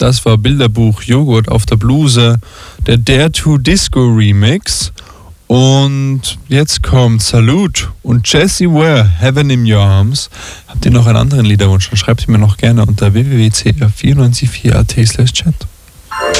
Das war Bilderbuch Joghurt auf der Bluse, der Dare to Disco Remix. Und jetzt kommt Salute und Jessie Ware, Heaven in Your Arms. Habt ihr noch einen anderen Liederwunsch? Dann schreibt ihr mir noch gerne unter www.cr944.at/chat.